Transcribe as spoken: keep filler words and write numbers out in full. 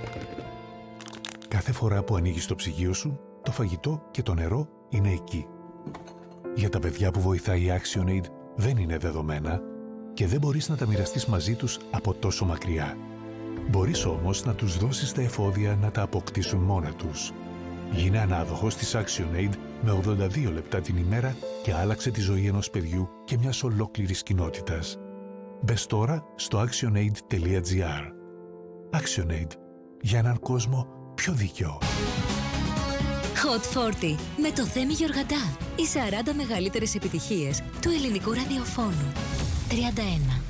Κάθε φορά που ανοίγεις το ψυγείο σου, το φαγητό και το νερό είναι εκεί. Για τα παιδιά που βοηθάει η ActionAid δεν είναι δεδομένα και δεν μπορείς να τα μοιραστείς μαζί τους από τόσο μακριά. Μπορείς όμως να τους δώσεις τα εφόδια να τα αποκτήσουν μόνα τους. Γίνε ανάδοχος της ActionAid με ογδόντα δύο λεπτά την ημέρα και άλλαξε τη ζωή ενός παιδιού και μιας ολόκληρης κοινότητας. Μπες τώρα στο actionaid τελεία gr. ActionAid. Για έναν κόσμο πιο δίκαιο. Hot σαράντα με το Θέμη Γεωργαντά. Οι σαράντα μεγαλύτερες επιτυχίες του ελληνικού ραδιοφώνου. τριάντα ένα.